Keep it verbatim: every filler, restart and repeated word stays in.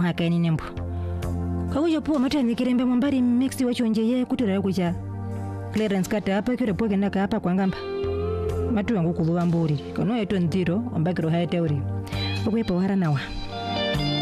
kaini nembo kakuja po mata nikirembe mwambari mixi wachonje ye kutira kuja clearance kata hapa kire poke naka hapa kwa ngamba matu wangu kuluwa mburi kono eto ndiro ombakiro haya teori okwepa wahara nawa